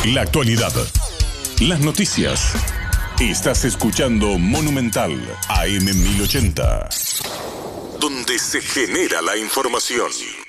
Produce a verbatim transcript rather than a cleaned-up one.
La actualidad. Las noticias. Estás escuchando Monumental A M mil ochenta, donde se genera la información.